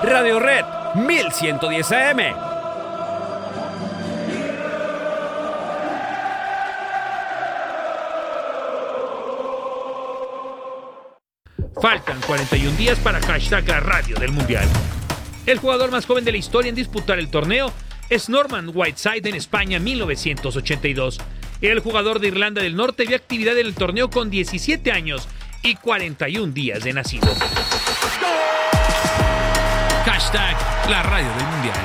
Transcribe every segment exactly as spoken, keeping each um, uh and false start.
Radio Red mil ciento diez A M. Faltan cuarenta y un días para hashtag la radio del Mundial. El jugador más joven de la historia en disputar el torneo es Norman Whiteside en España mil novecientos ochenta y dos. El jugador de Irlanda del Norte vio actividad en el torneo con diecisiete años y cuarenta y un días de nacido. Hashtag la radio del Mundial.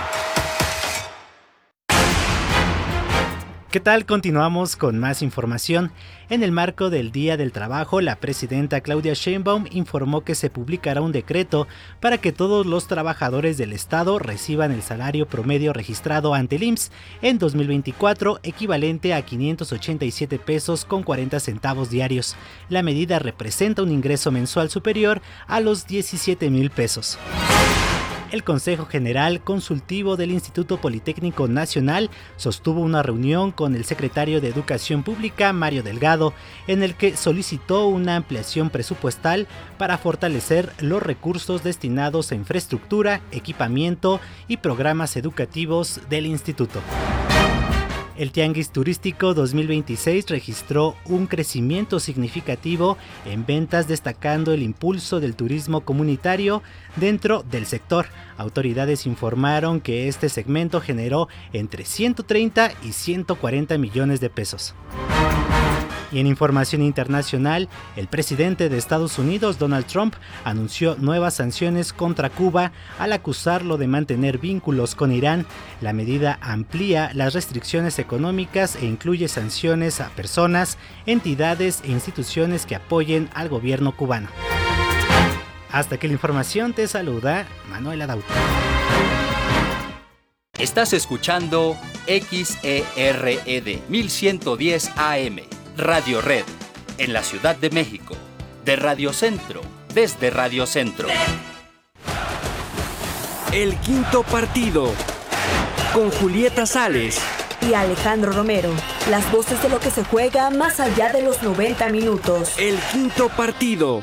¿Qué tal? Continuamos con más información. En el marco del Día del Trabajo, la presidenta Claudia Sheinbaum informó que se publicará un decreto para que todos los trabajadores del Estado reciban el salario promedio registrado ante el I M S S en dos mil veinticuatro, equivalente a quinientos ochenta y siete pesos con cuarenta centavos diarios. La medida representa un ingreso mensual superior a los diecisiete mil pesos. El Consejo General Consultivo del Instituto Politécnico Nacional sostuvo una reunión con el secretario de Educación Pública, Mario Delgado, en el que solicitó una ampliación presupuestal para fortalecer los recursos destinados a infraestructura, equipamiento y programas educativos del instituto. El Tianguis Turístico dos mil veintiséis registró un crecimiento significativo en ventas, destacando el impulso del turismo comunitario dentro del sector. Autoridades informaron que este segmento generó entre ciento treinta y ciento cuarenta millones de pesos. Y en información internacional, el presidente de Estados Unidos, Donald Trump, anunció nuevas sanciones contra Cuba al acusarlo de mantener vínculos con Irán. La medida amplía las restricciones económicas e incluye sanciones a personas, entidades e instituciones que apoyen al gobierno cubano. Hasta aquí la información, te saluda Manuel Adauto. Estás escuchando X E R E D mil ciento diez A M. Radio Red, en la Ciudad de México, de Radio Centro, desde Radio Centro. El quinto partido, con Julieta Sales y Alejandro Romero, las voces de lo que se juega más allá de los noventa minutos. El quinto partido.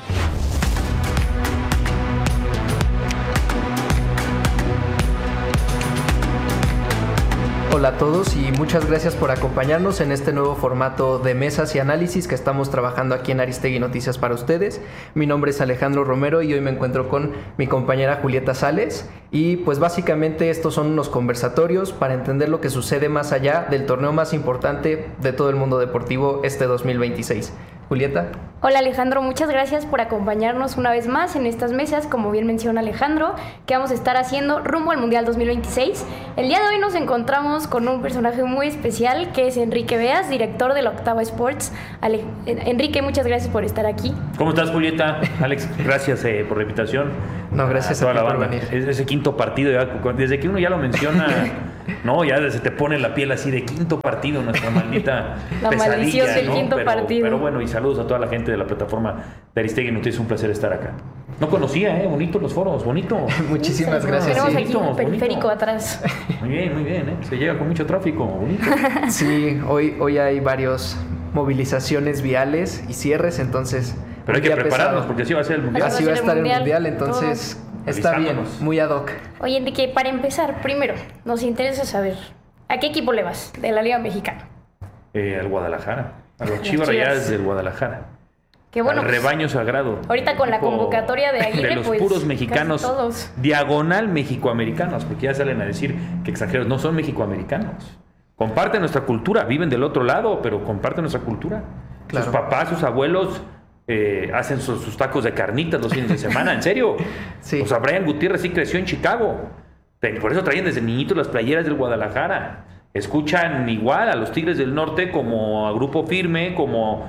Hola a todos y muchas gracias por acompañarnos en este nuevo formato de mesas y análisis que estamos trabajando aquí en Aristegui Noticias para ustedes. Mi nombre es Alejandro Romero y hoy me encuentro con mi compañera Julieta Sales y pues básicamente estos son unos conversatorios para entender lo que sucede más allá del torneo más importante de todo el mundo deportivo este dos mil veintiséis. Julieta. Hola Alejandro, muchas gracias por acompañarnos una vez más en estas mesas, como bien menciona Alejandro, que vamos a estar haciendo rumbo al Mundial dos mil veintiséis. El día de hoy nos encontramos con un personaje muy especial que es Enrique Beas, director de la Octava Sports. Ale- Enrique, muchas gracias por estar aquí. ¿Cómo estás, Julieta? Alex, gracias eh, por la invitación. No, gracias a, a, a ti por venir. Es, ese quinto partido, ya, desde que uno ya lo menciona, no, ya se te pone la piel así de quinto partido, nuestra maldita la pesadilla, maldición del ¿no? quinto pero, partido. Pero bueno, y saludos a toda la gente de la plataforma de Aristegui Noticias, un placer estar acá. No conocía, ¿eh? Bonito los foros, bonito. Muchísimas gracias. Tenemos sí. aquí bonito, un periférico bonito. atrás. Muy bien, muy bien, ¿eh? Se llega con mucho tráfico, bonito. Sí, hoy, hoy hay varias movilizaciones viales y cierres, entonces... Pero hay que prepararnos pesado. Porque así va a ser el Mundial. Así va a estar el Mundial, mundial entonces todos. Está bien, muy ad hoc. Oye, Enrique, para empezar, primero, nos interesa saber, ¿a qué equipo le vas de la Liga Mexicana? Eh, al Guadalajara, a los Chivas Rayadas del Guadalajara. Qué bueno, al rebaño sagrado. Ahorita con la convocatoria de Aguirre, de los pues, puros mexicanos, todos. diagonal mexicoamericanos, porque ya salen a decir que extranjeros no son mexicoamericanos. Comparten nuestra cultura, viven del otro lado, pero comparten nuestra cultura. Claro. Sus papás, sus abuelos eh, hacen sus, sus tacos de carnitas los fines de semana, en serio. Sí. O sea, Brian Gutiérrez sí creció en Chicago. Por eso traían desde niñitos las playeras del Guadalajara. Escuchan igual a los Tigres del Norte como a Grupo Firme, como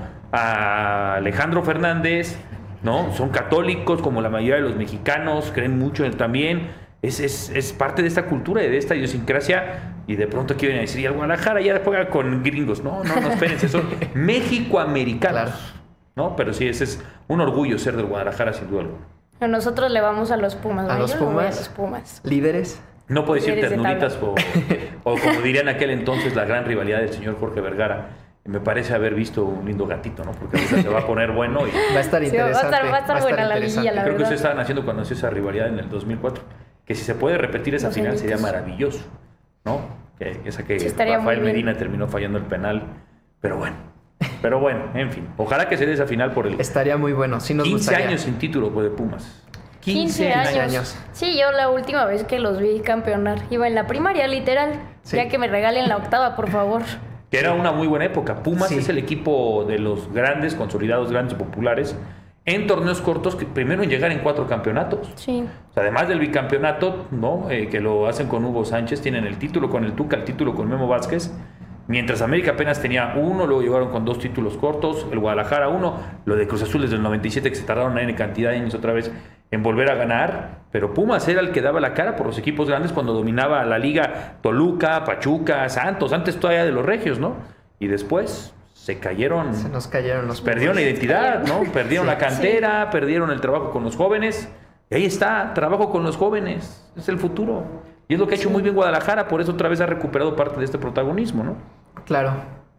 a Alejandro Fernández, ¿no? Son católicos como la mayoría de los mexicanos, creen mucho en él también. Es, es, es parte de esta cultura y de esta idiosincrasia. Y de pronto aquí vienen a decir, y el Guadalajara ya juega con gringos. No, no, no, espérense, son mexicoamericanos. Claro. ¿No? Pero sí, ese es un orgullo ser del Guadalajara, sin duda alguna. Nosotros le vamos a los Pumas. ¿A los Pumas? A los Pumas. ¿Líderes? No puedo decir ternuritas o, o como dirían en aquel entonces, la gran rivalidad del señor Jorge Vergara. Me parece haber visto un lindo gatito, ¿no? Porque ahorita se va a poner bueno y... Va a estar interesante. Sí, va a estar, va a estar, va a estar buena la liguilla, la Creo verdad. que ustedes estaban haciendo cuando nació esa rivalidad en el dos mil cuatro. que si se puede repetir esa Los final añitos. sería maravilloso, ¿no? Que, esa que Sí, estaría Rafael muy bien. Medina terminó fallando el penal, pero bueno, pero bueno, en fin, ojalá que se dé esa final por el Estaría muy bueno, sí nos quince gustaría. años sin título pues, de Pumas. quince años. años. Sí, yo la última vez que los vi campeonar iba en la primaria, literal. Sí. Ya que me regalen la octava, por favor. Que era una muy buena época. Pumas Sí. es el equipo de los grandes, consolidados, grandes y populares en torneos cortos, que primero en llegar en cuatro campeonatos. Sí. O sea, además del bicampeonato, ¿no? Eh, que lo hacen con Hugo Sánchez, tienen el título con el Tuca, el título con Memo Vázquez. Mientras América apenas tenía uno, luego llegaron con dos títulos cortos, el Guadalajara uno, lo de Cruz Azul desde el noventa y siete, que se tardaron en cantidad de años otra vez en volver a ganar, pero Pumas era el que daba la cara por los equipos grandes cuando dominaba la liga Toluca, Pachuca, Santos, antes todavía de los regios, ¿no? Y después se cayeron, Se nos cayeron los perdieron la Pumas. identidad, ¿no? Perdieron Sí. la cantera, perdieron el trabajo con los jóvenes, y ahí está, trabajo con los jóvenes, es el futuro. Y es lo que ha hecho muy bien Guadalajara, por eso otra vez ha recuperado parte de este protagonismo, ¿no? Claro.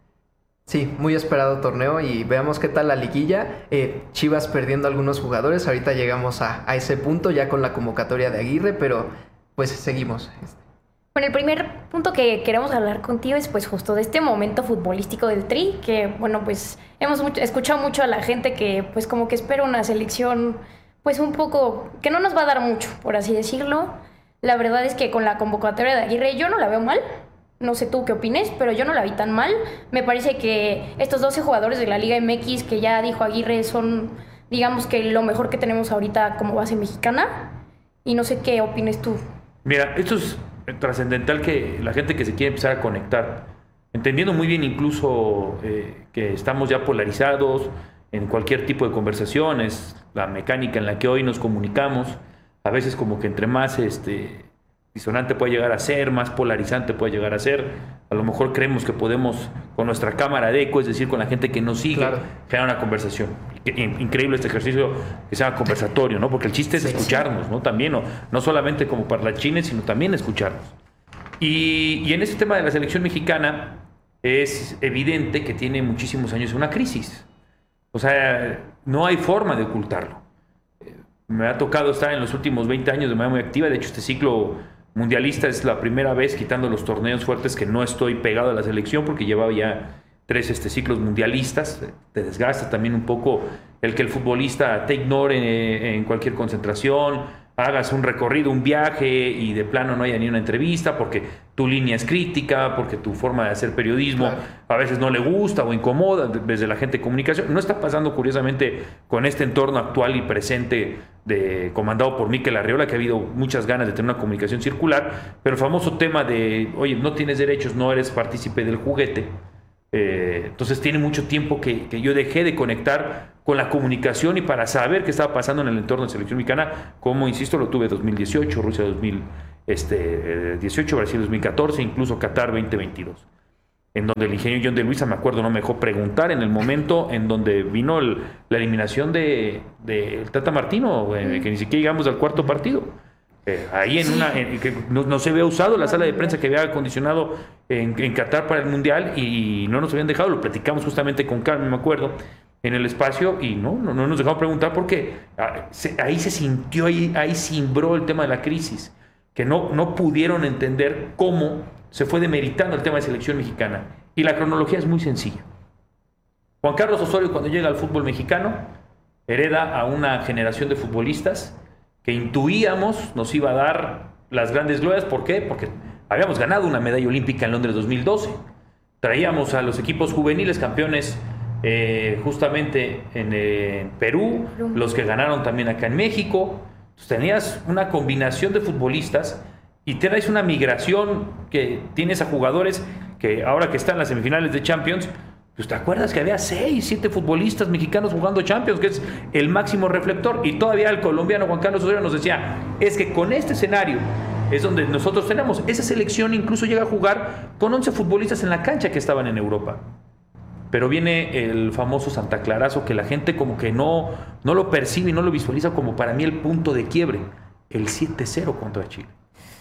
Sí, muy esperado torneo y veamos qué tal la liguilla. Eh, Chivas perdiendo algunos jugadores, ahorita llegamos a, a ese punto ya con la convocatoria de Aguirre, pero pues seguimos. Bueno, el primer punto que queremos hablar contigo es pues justo de este momento futbolístico del Tri, que bueno, pues hemos mucho- escuchado mucho a la gente que pues como que espera una selección pues un poco, que no nos va a dar mucho, por así decirlo. La verdad es que con la convocatoria de Aguirre yo no la veo mal. No sé tú qué opines, pero yo no la vi tan mal. Me parece que estos doce jugadores de la Liga M X que ya dijo Aguirre son, digamos que lo mejor que tenemos ahorita como base mexicana. Y no sé qué opines tú. Mira, esto es trascendental que la gente que se quiere empezar a conectar, entendiendo muy bien incluso eh, que estamos ya polarizados en cualquier tipo de conversaciones, la mecánica en la que hoy nos comunicamos, a veces como que entre más este, disonante puede llegar a ser, más polarizante puede llegar a ser, a lo mejor creemos que podemos con nuestra cámara de eco, es decir, con la gente que nos sigue, Claro. generar una conversación. Increíble este ejercicio que sea conversatorio, ¿no? Porque el chiste es Sí, escucharnos, ¿no? También, no, no solamente como parlachines, sino también escucharnos. Y, y en este tema de la selección mexicana es evidente que tiene muchísimos años una crisis. O sea, no hay forma de ocultarlo. Eh, Me ha tocado estar en los últimos veinte años de manera muy activa. De hecho, este ciclo mundialista es la primera vez, quitando los torneos fuertes, que no estoy pegado a la selección porque llevaba ya tres este, ciclos mundialistas. Te desgasta también un poco el que el futbolista te ignore en cualquier concentración, hagas un recorrido, un viaje y de plano no haya ni una entrevista porque tu línea es crítica, porque tu forma de hacer periodismo Claro. a veces no le gusta o incomoda desde la gente de comunicación. No está pasando curiosamente con este entorno actual y presente de, comandado por Mikel Arriola, que ha habido muchas ganas de tener una comunicación circular, pero el famoso tema de, oye, no tienes derechos, no eres partícipe del juguete. Eh, entonces tiene mucho tiempo que, que yo dejé de conectar con la comunicación y para saber qué estaba pasando en el entorno de selección mexicana, como insisto, lo tuve dos mil dieciocho, Rusia dos mil dieciocho, Brasil dos mil catorce, incluso Qatar veinte veintidós, en donde el ingeniero John de Luisa, me acuerdo, no me dejó preguntar en el momento en donde vino el, la eliminación de, de el Tata Martino, eh, que ni siquiera llegamos al cuarto partido. Eh, ahí en una en, que no, no se había usado la sala de prensa que había acondicionado en, en Qatar para el Mundial y no nos habían dejado, lo platicamos justamente con Carmen, me acuerdo, en el espacio y no, no, no nos dejaron preguntar porque ah, se, ahí se sintió, ahí, ahí cimbró el tema de la crisis, que no, no pudieron entender cómo se fue demeritando el tema de selección mexicana. Y la cronología es muy sencilla. Juan Carlos Osorio, cuando llega al fútbol mexicano, hereda a una generación de futbolistas que intuíamos nos iba a dar las grandes glorias. ¿Por qué? Porque habíamos ganado una medalla olímpica en Londres dos mil doce. Traíamos a los equipos juveniles campeones eh, justamente en eh, Perú, los que ganaron también acá en México. Entonces, tenías una combinación de futbolistas y traes una migración que tienes a jugadores que ahora que están en las semifinales de Champions, pues te acuerdas que había seis, siete futbolistas mexicanos jugando Champions, que es el máximo reflector, y todavía el colombiano Juan Carlos Osorio nos decía, es que con este escenario es donde nosotros tenemos, esa selección incluso llega a jugar con once futbolistas en la cancha que estaban en Europa. Pero viene el famoso Santa Clarazo, que la gente como que no, no lo percibe y no lo visualiza como para mí el punto de quiebre, el siete cero contra Chile.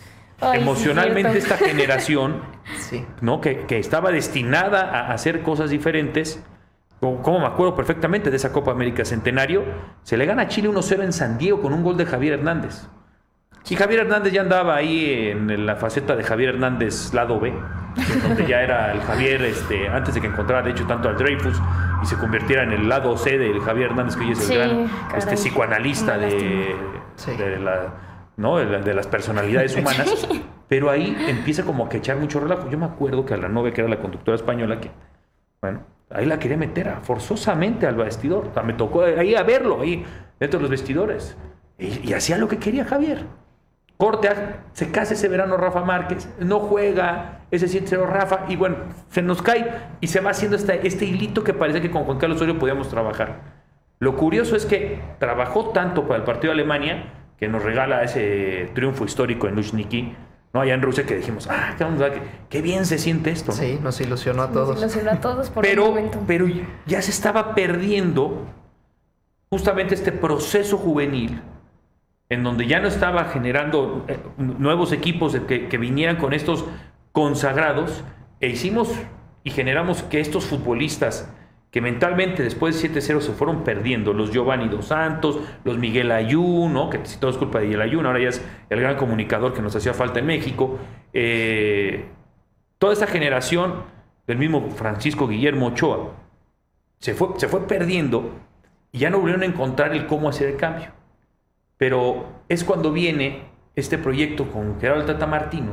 Ay, Emocionalmente sí, esta generación, Sí. ¿no? que, que estaba destinada a hacer cosas diferentes, como, como me acuerdo perfectamente de esa Copa América Centenario, se le gana a Chile uno cero en San Diego con un gol de Javier Hernández. Sí, Javier Hernández ya andaba ahí en la faceta de Javier Hernández lado B, donde ya era el Javier, este, antes de que encontrara de hecho tanto al Dreyfus y se convirtiera en el lado C del Javier Hernández, que hoy es el Sí, gran caray. este, psicoanalista Una de, Sí. de, la, ¿no? de, la- de las personalidades humanas. Pero ahí empieza como que echar mucho relajo. Yo me acuerdo que a la novia, que era la conductora española, que, bueno, ahí la quería meter a- forzosamente al vestidor. O sea, me tocó ahí a verlo, ahí dentro de los vestidores. Y, y hacía lo que quería Javier. Corte, a- se casa ese verano Rafa Márquez, no juega, ese siete cero Rafa, y bueno, se nos cae y se va haciendo este, este hilito que parece que con Juan Carlos Osorio podíamos trabajar. Lo curioso es que trabajó tanto para el partido de Alemania que nos regala ese triunfo histórico en Luzhniki, ¿no? Allá en Rusia, que dijimos, ah, qué, onda, qué, qué bien se siente esto, ¿no? Sí, nos ilusionó a Nos todos. ilusionó a todos por un pero, momento. pero ya se estaba perdiendo justamente este proceso juvenil en donde ya no estaba generando eh, nuevos equipos que, que vinieran con estos consagrados, e hicimos y generamos que estos futbolistas que mentalmente después de siete cero se fueron perdiendo, los Giovanni Dos Santos, los Miguel Ayun, ¿no? Que si todo es culpa de Miguel Ayun, ahora ya es el gran comunicador que nos hacía falta en México, eh, toda esta generación del mismo Francisco Guillermo Ochoa se fue, se fue perdiendo y ya no volvieron a encontrar el cómo hacer el cambio. Pero es cuando viene este proyecto con Gerardo Tata Martino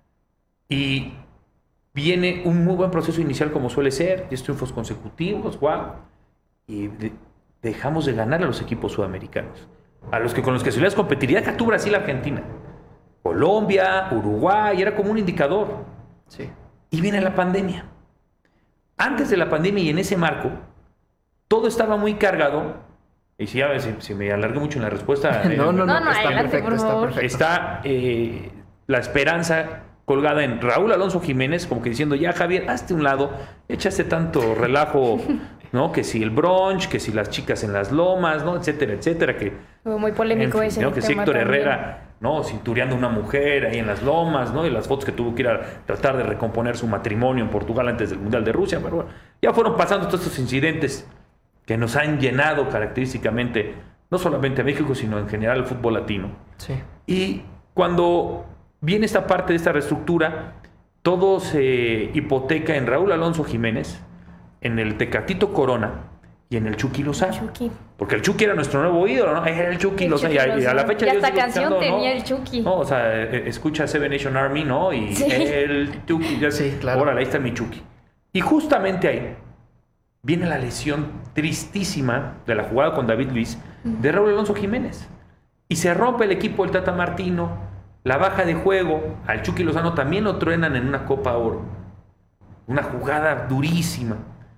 y viene un muy buen proceso inicial como suele ser, diez triunfos consecutivos, wow, y de- dejamos de ganar a los equipos sudamericanos, a los que con los que solías competir, ya tú Brasil, Argentina, Colombia, Uruguay, era como un indicador. Sí. Y viene la pandemia. Antes de la pandemia y en ese marco, todo estaba muy cargado. Y si, ya, si, si me alargué mucho en la respuesta, eh, No, no, no, No, no, está adelante, perfecto, por está favor. perfecto. está eh, la esperanza colgada en Raúl Alonso Jiménez, como que diciendo, ya Javier, hazte un lado, echaste tanto relajo, ¿no? Que si el brunch, que si las chicas en las lomas, ¿no? Etcétera, etcétera, que Fue muy polémico en fin, ese ¿no? Que si tema Héctor también. Herrera, ¿no? Cintureando una mujer ahí en las lomas, ¿no? Y las fotos que tuvo que ir a tratar de recomponer su matrimonio en Portugal antes del Mundial de Rusia. Pero bueno, ya fueron pasando todos estos incidentes que nos han llenado característicamente, no solamente a México, sino en general al fútbol latino. Sí. Y cuando viene esta parte de esta reestructura, todo se hipoteca en Raúl Alonso Jiménez, en el Tecatito Corona y en el Chucky Lozano. Chucky. Porque el Chucky era nuestro nuevo ídolo, ¿no? Era el Chucky El Lozano. Chucky Y a, y a la Lozano. fecha Y yo hasta sigo canción escuchando, tenía ¿no? el Chucky. No, o sea, eh, escucha Seven Nation Army, ¿no? Y Sí. el Chucky. Ya, Sí, claro. Órale, ahí está mi Chucky. Y justamente ahí viene la lesión tristísima de la jugada con David Luiz de Raúl Alonso Jiménez. Y se rompe el equipo del Tata Martino, la baja de juego, al Chucky Lozano también lo truenan en una Copa Oro. Una jugada durísima.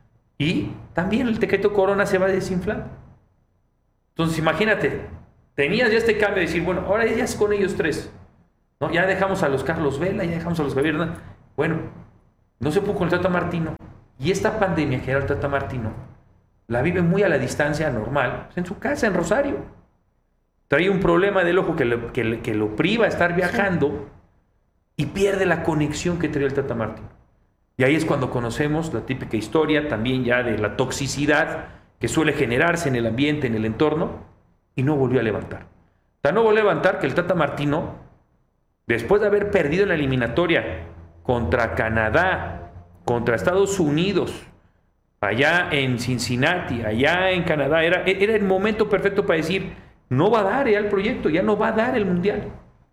Y también el Tecatito Corona se va desinflando. Entonces imagínate, tenías ya este cambio de decir, bueno, ahora ya es con ellos tres, ¿no? Ya dejamos a los Carlos Vela, ya dejamos a los Javier Hernández. Bueno, no se pudo con el Tata Martino. Y esta pandemia que era el Tata Martino, la vive muy a la distancia normal, pues en su casa, en Rosario. Trae un problema del ojo que, le- que, le- que lo priva a estar viajando y pierde la conexión que traía el Tata Martino. Y ahí es cuando conocemos la típica historia también ya de la toxicidad que suele generarse en el ambiente, en el entorno, y no volvió a levantar. O sea, no volvió a levantar que el Tata Martino, después de haber perdido en la eliminatoria contra Canadá, contra Estados Unidos, allá en Cincinnati, allá en Canadá, era, era el momento perfecto para decir, no va a dar ya el proyecto, ya no va a dar el Mundial.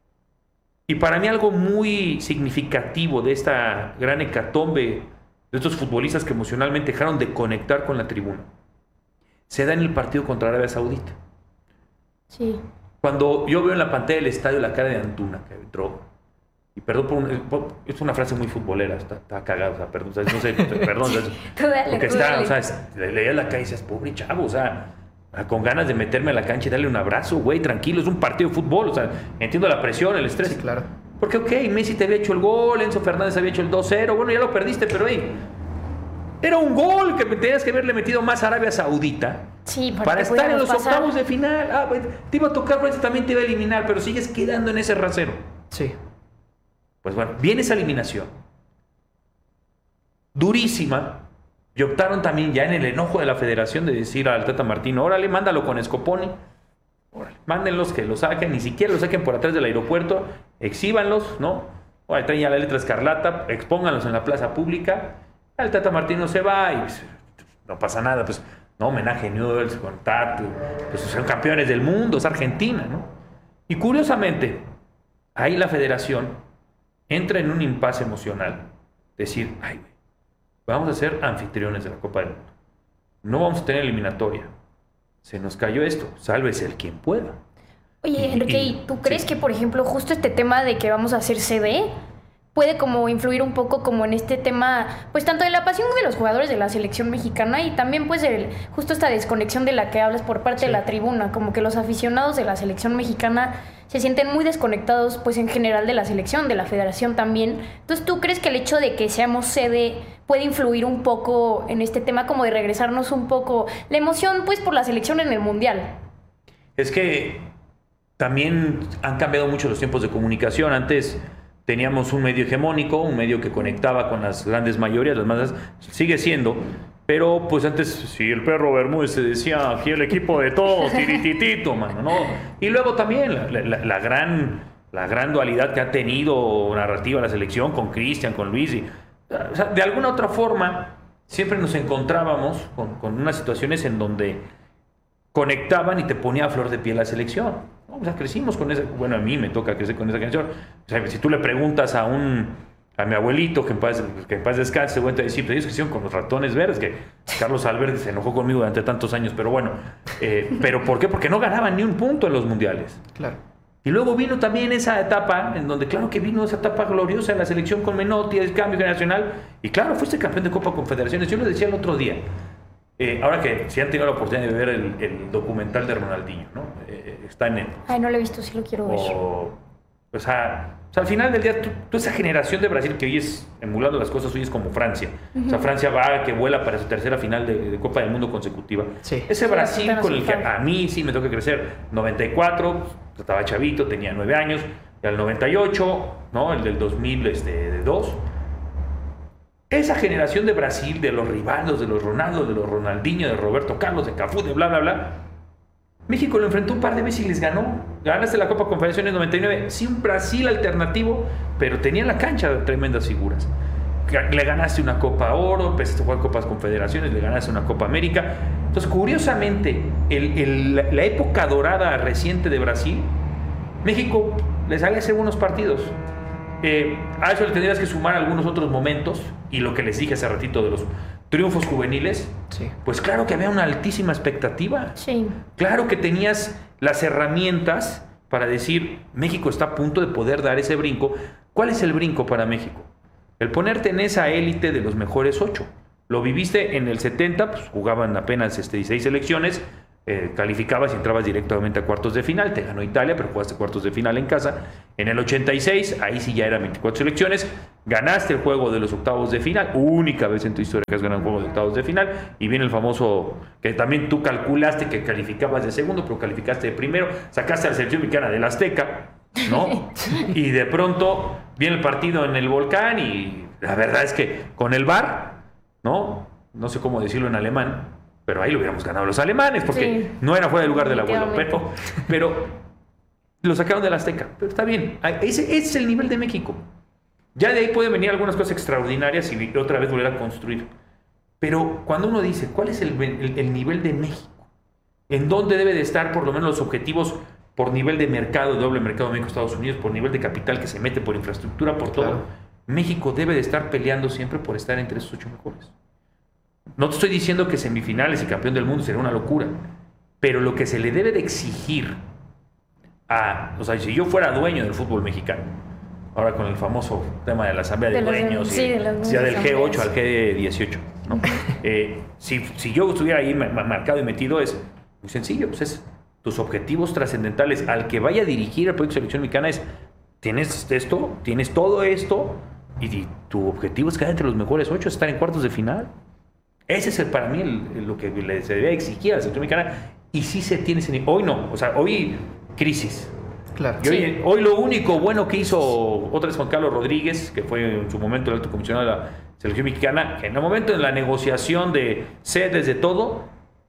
Y para mí algo muy significativo de esta gran hecatombe de estos futbolistas que emocionalmente dejaron de conectar con la tribuna, se da en el partido contra Arabia Saudita. Sí. Cuando yo veo en la pantalla del estadio la cara de Antuna, que entró, y perdón, por un- por- es una frase muy futbolera, está, está cagado, o sea, perdón, o sea, no sé, perdón, o sea, Tú dale, porque tú está, dale. o sea, es- le leías la cara y dices, pobre chavo, o sea, con ganas de meterme a la cancha y darle un abrazo, güey, tranquilo, es un partido de fútbol, o sea, entiendo la presión, el estrés. Sí, claro. Porque, ok, Messi te había hecho el gol, Enzo Fernández había hecho el dos cero, bueno, ya lo perdiste, pero, hey, era un gol que tenías que haberle metido más a Arabia Saudita Sí, para, para que estar en pudiéramos los pasar. octavos de final. Ah, pues, te iba a tocar, Francia también te iba a eliminar, pero sigues quedando en ese rasero. Sí. Pues bueno, viene esa eliminación durísima y optaron también ya en el enojo de la federación de decir al Tata Martino, órale, mándalo con Scoponi. órale, mándenlos que los saquen, ni siquiera los saquen por atrás del aeropuerto, exhíbanlos, ¿no? O traen ya la letra escarlata, expónganlos en la plaza pública. El Tata Martino se va y pues, no pasa nada, pues, no, homenaje a Newell's, con Tata, pues son campeones del mundo, es Argentina, ¿no? Y curiosamente, ahí la federación entra en un impasse emocional, decir, ay, vamos a ser anfitriones de la Copa del Mundo, no vamos a tener eliminatoria, se nos cayó esto, sálvese el quien pueda. Oye, Enrique, ¿y tú crees sí. que, por ejemplo, justo este tema de que vamos a hacer sede puede como influir un poco como en este tema, pues tanto de la pasión de los jugadores de la selección mexicana y también pues el, justo esta desconexión de la que hablas por parte sí. de la tribuna, como que los aficionados de la selección mexicana se sienten muy desconectados pues en general de la selección, de la federación también. Entonces, ¿tú crees que el hecho de que seamos sede puede influir un poco en este tema como de regresarnos un poco la emoción pues por la selección en el Mundial? Es que también han cambiado mucho los tiempos de comunicación. Antes teníamos un medio hegemónico, un medio que conectaba con las grandes mayorías, las masas, sigue siendo, pero pues antes, si el perro Bermúdez se decía aquí el equipo de todos, tirititito, mano, ¿no? Y luego también la, la, la, gran, la gran dualidad que ha tenido narrativa la selección con Cristian, con Luis, y, o sea, de alguna otra forma siempre nos encontrábamos con, con unas situaciones en donde conectaban y te ponía a flor de piel la selección. O sea, crecimos con esa, bueno, a mí me toca crecer con esa canción. O sea, si tú le preguntas a un a mi abuelito, que en paz, que en paz descanse, se cuenta de decir, ellos crecieron con los ratones verdes, que Carlos Albert se enojó conmigo durante tantos años, pero bueno, eh, ¿pero por qué? Porque no ganaban ni un punto en los mundiales. Claro. Y luego vino también esa etapa, en donde claro que vino esa etapa gloriosa en la selección con Menotti, el cambio generacional, y claro, fuiste campeón de Copa Confederaciones. Yo lo decía el otro día, Eh, ahora que si han tenido la oportunidad de ver el, el documental de Ronaldinho, ¿no? Eh, está en Netflix. Ay, no lo he visto, sí lo quiero ver. O, o, sea, o sea, al final del día, tú, tú esa generación de Brasil que hoy es, emulando las cosas, hoy es como Francia. Uh-huh. O sea, Francia va, que vuela para su tercera final de, de Copa del Mundo consecutiva. Sí. Ese sí, Brasil con el que a mí sí me toca crecer, noventa y cuatro, pues, estaba chavito, tenía nueve años, y al noventa y ocho, ¿no? El del dos mil dos. Esa generación de Brasil, de los Rivaldos, de los Ronaldo, de los Ronaldinho, de Roberto Carlos, de Cafú, de bla, bla, bla. México lo enfrentó un par de veces y les ganó. Ganaste la Copa Confederaciones noventa y nueve. Sí, un Brasil alternativo, pero tenía en la cancha tremendas figuras. Le ganaste una Copa Oro, empezaste a jugar Copas Confederaciones, le ganaste una Copa América. Entonces, curiosamente, el, el, la época dorada reciente de Brasil, México le sale a hacer buenos partidos. Eh, a eso le tendrías que sumar algunos otros momentos y lo que les dije hace ratito de los triunfos juveniles, sí. Pues claro que había una altísima expectativa. Sí. Claro que tenías las herramientas para decir México está a punto de poder dar ese brinco. ¿Cuál es el brinco para México? El ponerte en esa élite de los mejores ocho. Lo viviste en el setenta, pues jugaban apenas este, dieciséis selecciones. Eh, calificabas y entrabas directamente a cuartos de final, te ganó Italia, pero jugaste cuartos de final en casa. En el ochenta y seis, ahí sí ya eran veinticuatro selecciones, ganaste el juego de los octavos de final, única vez en tu historia que has ganado un juego de octavos de final, y viene el famoso, que también tú calculaste que calificabas de segundo, pero calificaste de primero, sacaste a la selección mexicana del Azteca, ¿no? Y de pronto viene el partido en el Volcán y la verdad es que con el V A R, ¿no? No sé cómo decirlo en alemán, pero ahí lo hubiéramos ganado los alemanes, porque sí, no era fuera del lugar del abuelo. Pero, pero lo sacaron del Azteca. Pero está bien. Ese, ese es el nivel de México. Ya de ahí pueden venir algunas cosas extraordinarias y otra vez volver a construir. Pero cuando uno dice, ¿cuál es el, el, el nivel de México? ¿En dónde debe de estar por lo menos los objetivos por nivel de mercado, de doble mercado México-Estados Unidos, por nivel de capital que se mete, por infraestructura, por todo? Claro. México debe de estar peleando siempre por estar entre esos ocho mejores. No te estoy diciendo que semifinales y campeón del mundo sería una locura, pero lo que se le debe de exigir a, o sea, si yo fuera dueño del fútbol mexicano, ahora con el famoso tema de la asamblea de, de dueños, los, y, sí, de ya del G ocho al G dieciocho, ¿no? eh, si, si yo estuviera ahí marcado y metido, es muy sencillo, pues es tus objetivos trascendentales al que vaya a dirigir el proyecto de selección mexicana es, tienes esto, tienes todo esto, y tu objetivo es quedar entre los mejores ocho, estar en cuartos de final. Ese es el, para mí el, el, lo que le, se debe exigir a la selección mexicana, y sí se tiene ese nivel. Hoy no, o sea, hoy crisis. Claro. Y hoy, sí. hoy lo único bueno que hizo otra vez Juan Carlos Rodríguez, que fue en su momento el alto comisionado de la selección mexicana, que en el momento de la negociación de sedes de todo,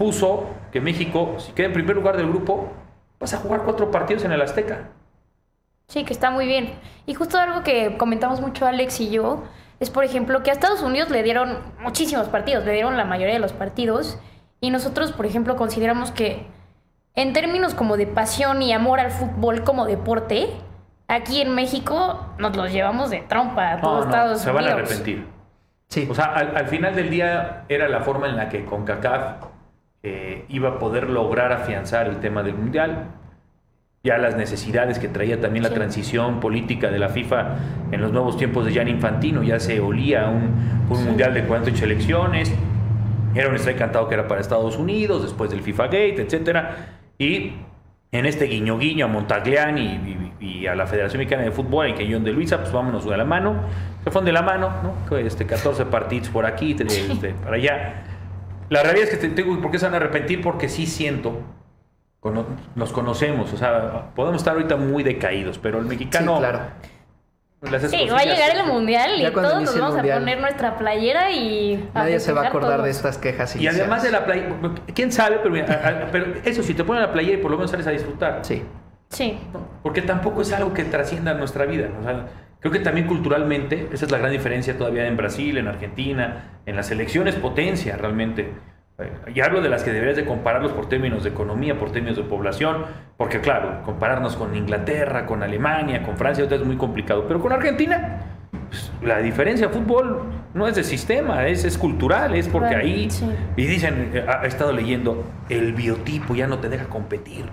puso que México, si queda en primer lugar del grupo, vas a jugar cuatro partidos en el Azteca. Sí, que está muy bien. Y justo algo que comentamos mucho Alex y yo es, por ejemplo, que a Estados Unidos le dieron muchísimos partidos, le dieron la mayoría de los partidos. Y nosotros, por ejemplo, consideramos que en términos como de pasión y amor al fútbol como deporte, aquí en México nos los llevamos de trompa a todos no, no, Estados se Unidos. van a arrepentir. Sí. O sea, al, al final del día era la forma en la que CONCACAF eh, iba a poder lograr afianzar el tema del Mundial. Ya las necesidades que traía también la sí. transición política de la FIFA en los nuevos tiempos de Gianni Infantino, ya se olía un, un sí. Mundial de cuarenta y ocho elecciones. Era un strike cantado que era para Estados Unidos, después del FIFA Gate, etcétera. Y en este guiño guiño a Montagliani y, y, y a la Federación Mexicana de Fútbol, en que John de Luisa, pues vámonos de la mano. Se fueron de la mano, ¿no? Este, catorce partidos por aquí, este, para allá. La realidad es que te digo, ¿por qué se van a arrepentir? Porque sí siento, cono, nos conocemos, o sea, podemos estar ahorita muy decaídos, pero el mexicano... Sí, claro. Sí, va a llegar el mundial y todos nos vamos mundial, a poner nuestra playera y... Nadie se va a acordar todos. de estas quejas. Y además de la playera, quién sabe, pero, pero eso sí, te ponen la playera y por lo menos sales a disfrutar. Sí. Sí. Porque tampoco es algo que trascienda nuestra vida. O sea, creo que también culturalmente, esa es la gran diferencia todavía en Brasil, en Argentina, en las selecciones potencia realmente. Y hablo de las que deberías de compararlos por términos de economía, por términos de población, porque claro, compararnos con Inglaterra, con Alemania, con Francia, es muy complicado. Pero con Argentina, pues, la diferencia de fútbol no es de sistema, es, es cultural, es porque bueno, ahí, sí. y dicen, ha estado leyendo, el biotipo ya no te deja competir.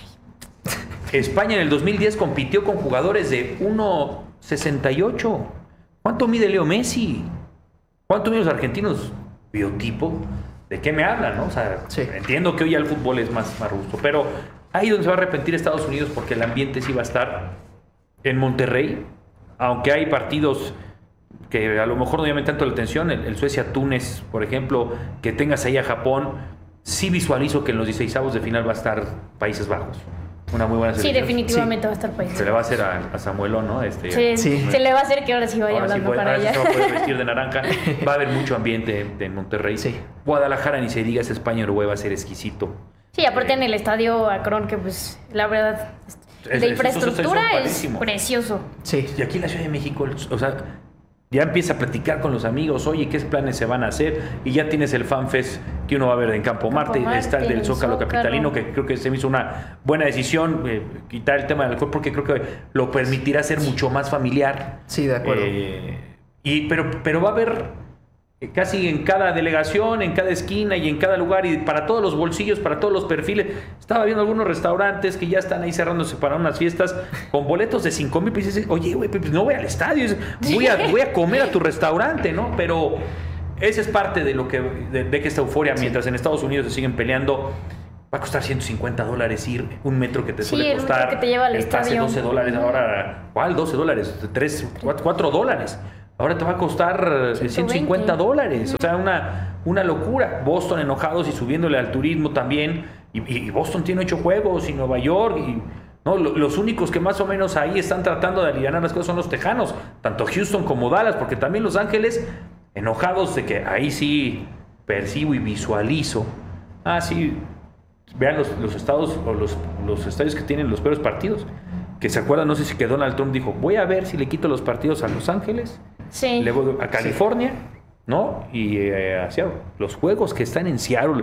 España en el dos mil diez compitió con jugadores de uno sesenta y ocho. ¿Cuánto mide Leo Messi? ¿Cuánto miden los argentinos? Biotipo. ¿De qué me hablan, no? O sea, sí. entiendo que hoy ya el fútbol es más, más robusto, pero ahí donde se va a arrepentir Estados Unidos porque el ambiente sí va a estar en Monterrey, aunque hay partidos que a lo mejor no llamen tanto la atención, el, el Suecia-Túnez, por ejemplo, que tengas ahí a Japón, sí visualizo que en los dieciseisavos de final va a estar Países Bajos. Una muy buena selección. Sí, definitivamente sí. va a estar Países. Se le va a hacer a, a Samuelón, ¿no? Este, sí, sí, se le va a hacer que ahora sí vaya ahora hablando sí puede, para allá. allá. Sí se va a poder vestir de naranja. Va a haber mucho ambiente en Monterrey. Sí. Guadalajara, ni se diga, ese España Uruguay va a ser exquisito. Sí, aparte eh, en el estadio Akron, que pues la verdad, es, la infraestructura es, es precioso. Sí. Y aquí en la Ciudad de México, o sea, ya empieza a platicar con los amigos, oye, ¿qué planes se van a hacer? Y ya tienes el FanFest que uno va a ver en Campo, Campo Marte, Marte, está el del el Zócalo, Zócalo Capitalino, que creo que se me hizo una buena decisión, eh, quitar el tema del alcohol, porque creo que lo permitirá ser mucho más familiar. Sí, de acuerdo. Eh, y, pero, pero va a haber casi en cada delegación, en cada esquina y en cada lugar, y para todos los bolsillos, para todos los perfiles. Estaba viendo algunos restaurantes que ya están ahí cerrándose para unas fiestas con boletos de cinco mil pesos. Oye, güey, pues no voy al estadio, voy a, voy a comer a tu restaurante, ¿no? Pero esa es parte de lo que de, de que esta euforia, sí. mientras en Estados Unidos se siguen peleando, va a costar ciento cincuenta dólares ir, un metro que te sí, suele costar, que te lleva al el pase estadio. doce dólares, ahora, ¿cuál? doce dólares, tres, cuatro dólares. Ahora te va a costar ciento cincuenta dólares. O sea, una, una locura. Boston enojados y subiéndole al turismo también. Y, y Boston tiene ocho juegos y Nueva York. Y, no, los únicos que más o menos ahí están tratando de aliviar las cosas son los tejanos. Tanto Houston como Dallas. Porque también Los Ángeles, enojados de que ahí sí percibo y visualizo. Ah, sí. Vean los, los estados o los, los estadios que tienen los peores partidos. Que se acuerdan, no sé si que Donald Trump dijo, voy a ver si le quito los partidos a Los Ángeles, sí. luego a California, sí. ¿no? Y eh, hacia los juegos que están en Seattle,